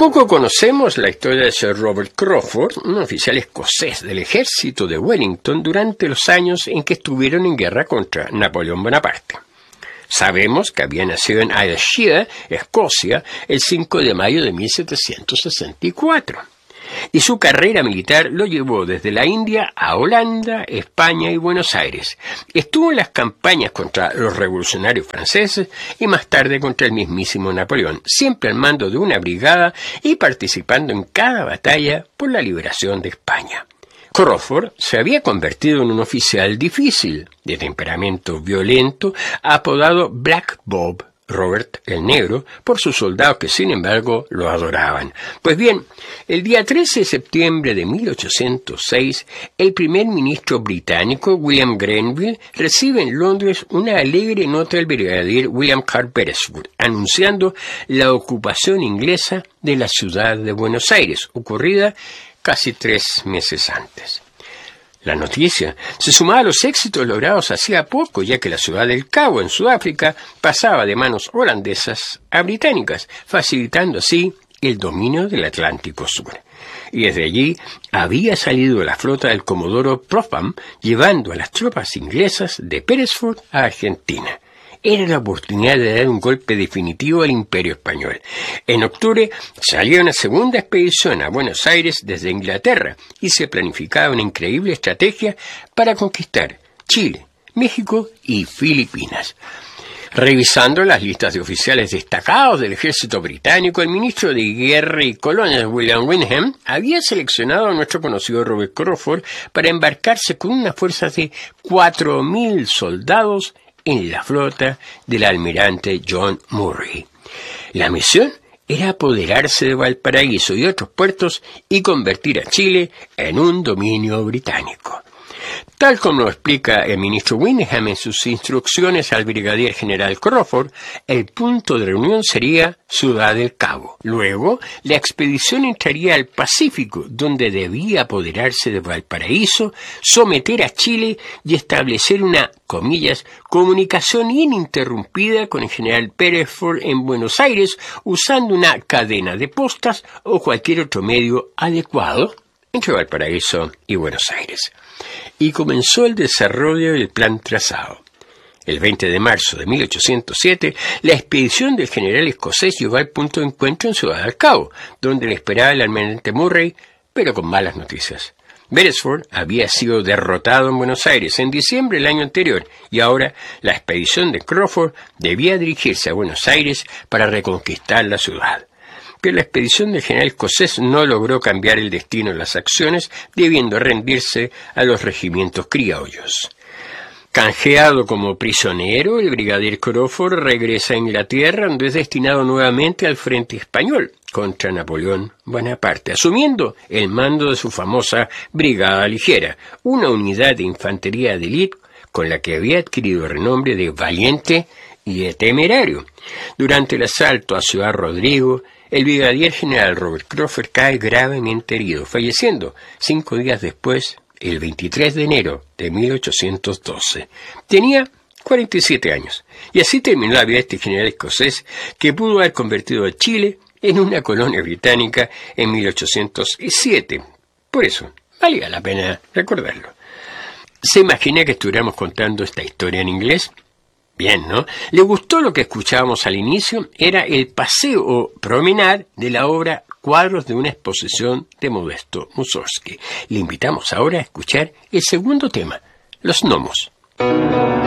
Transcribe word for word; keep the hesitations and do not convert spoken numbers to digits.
Poco conocemos la historia de Sir Robert Crawford, un oficial escocés del ejército de Wellington durante los años en que estuvieron en guerra contra Napoleón Bonaparte. Sabemos que había nacido en Ayrshire, Escocia, el cinco de mayo de mil setecientos sesenta y cuatro. Y su carrera militar lo llevó desde la India a Holanda, España y Buenos Aires. Estuvo en las campañas contra los revolucionarios franceses y más tarde contra el mismísimo Napoleón, siempre al mando de una brigada y participando en cada batalla por la liberación de España. Crawford se había convertido en un oficial difícil, de temperamento violento, apodado Black Bob Robert el Negro, por sus soldados que sin embargo lo adoraban. Pues bien, el día trece de septiembre de mil ochocientos seis, el primer ministro británico William Grenville recibe en Londres una alegre nota del brigadier William Carr Beresford, anunciando la ocupación inglesa de la ciudad de Buenos Aires, ocurrida casi tres meses antes. La noticia se sumaba a los éxitos logrados hacía poco, ya que la ciudad del Cabo, en Sudáfrica, pasaba de manos holandesas a británicas, facilitando así el dominio del Atlántico Sur. Y desde allí había salido la flota del comodoro Popham, llevando a las tropas inglesas de Beresford a Argentina. Era la oportunidad de dar un golpe definitivo al Imperio Español. En octubre salió una segunda expedición a Buenos Aires desde Inglaterra y se planificaba una increíble estrategia para conquistar Chile, México y Filipinas. Revisando las listas de oficiales destacados del ejército británico, el ministro de Guerra y Colonias, William Windham, había seleccionado a nuestro conocido Robert Crawford para embarcarse con una fuerza de cuatro mil soldados en la flota del almirante John Murray. La misión era apoderarse de Valparaíso y otros puertos y convertir a Chile en un dominio británico. Tal como lo explica el ministro Windham en sus instrucciones al brigadier general Crawford, el punto de reunión sería Ciudad del Cabo. Luego, la expedición entraría al Pacífico, donde debía apoderarse de Valparaíso, someter a Chile y establecer una, comillas, comunicación ininterrumpida con el general Beresford en Buenos Aires, usando una cadena de postas o cualquier otro medio adecuado entre Valparaíso y Buenos Aires. Y comenzó el desarrollo del plan trazado. El veinte de marzo de mil ochocientos siete, la expedición del general escocés llegó al punto de encuentro en Ciudad del Cabo, donde le esperaba el almirante Murray, pero con malas noticias. Beresford había sido derrotado en Buenos Aires en diciembre del año anterior, y ahora la expedición de Crawford debía dirigirse a Buenos Aires para reconquistar la ciudad. Pero la expedición del general escocés no logró cambiar el destino de las acciones, debiendo rendirse a los regimientos criollos. Canjeado como prisionero, el brigadier Crawford regresa a Inglaterra, donde es destinado nuevamente al frente español contra Napoleón Bonaparte, asumiendo el mando de su famosa Brigada Ligera, una unidad de infantería de élite con la que había adquirido el renombre de valiente y de temerario. Durante el asalto a Ciudad Rodrigo, el brigadier general Robert Crawford cae gravemente herido, falleciendo cinco días después, el veintitrés de enero de mil ochocientos doce. Tenía cuarenta y siete años, y así terminó la vida de este general escocés que pudo haber convertido a Chile en una colonia británica en mil ochocientos siete. Por eso, valía la pena recordarlo. ¿Se imagina que estuviéramos contando esta historia en inglés? Bien, ¿no? ¿Le gustó lo que escuchábamos al inicio? Era el paseo o promenade de la obra Cuadros de una exposición de Modesto Mussorgsky. Le invitamos ahora a escuchar el segundo tema, Los gnomos.